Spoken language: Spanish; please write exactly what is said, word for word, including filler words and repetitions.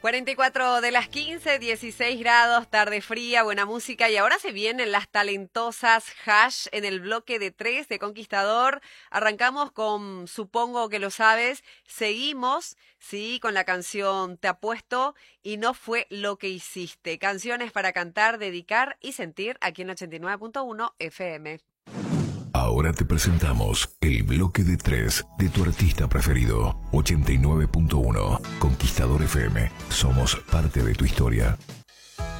cuarenta y cuatro de las quince, dieciséis grados, tarde fría, buena música. Y ahora se vienen las talentosas Hash en el bloque de tres de Conquistador. Arrancamos con Supongo que lo sabes. Seguimos, sí, con la canción Te apuesto y no fue lo que hiciste. Canciones para cantar, dedicar y sentir aquí en ochenta y nueve punto uno F M. Ahora te presentamos el bloque de tres de tu artista preferido. ochenta y nueve punto uno Conquistador F M. Somos parte de tu historia.